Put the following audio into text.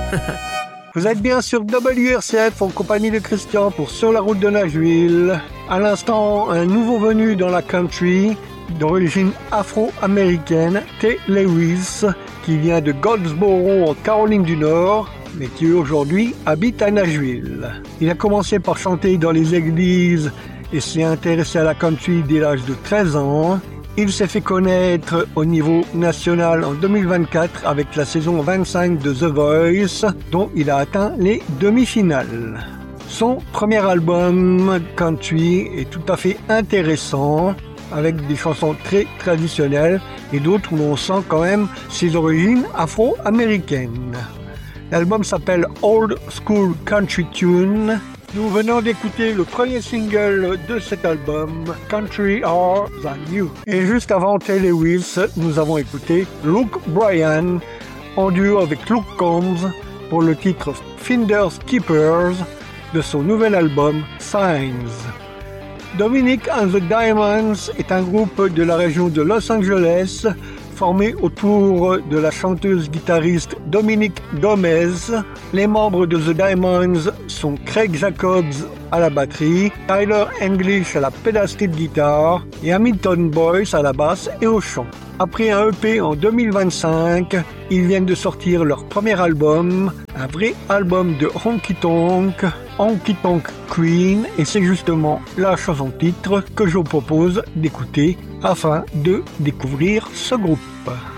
Vous êtes bien sur WRCF en compagnie de Christian pour Sur la route de Nashville. À l'instant, un nouveau venu dans la country d'origine afro-américaine, T. Lewis, qui vient de Goldsboro en Caroline du Nord, mais qui aujourd'hui habite à Nashville. Il a commencé par chanter dans les églises et s'est intéressé à la country dès l'âge de 13 ans. Il s'est fait connaître au niveau national en 2024 avec la saison 25 de The Voice, dont il a atteint les demi-finales. Son premier album country est tout à fait intéressant, avec des chansons très traditionnelles et d'autres où l'on sent quand même ses origines afro-américaines. L'album s'appelle Old School Country Tune. Nous venons d'écouter le premier single de cet album, Country Are Than You. Et juste avant T. Lewis, nous avons écouté Luke Bryan en duo avec Luke Combs pour le titre Finders Keepers de son nouvel album Signs. Dominic and the Diamonds est un groupe de la région de Los Angeles formé autour de la chanteuse-guitariste Dominique Gomez. Les membres de The Diamonds sont Craig Jacobs à la batterie, Tyler English à la pédale-steel guitare et Hamilton Boyce à la basse et au chant. Après un EP en 2025, ils viennent de sortir leur premier album, un vrai album de Honky Tonk Queen, et c'est justement la chanson titre que je vous propose d'écouter afin de découvrir ce groupe.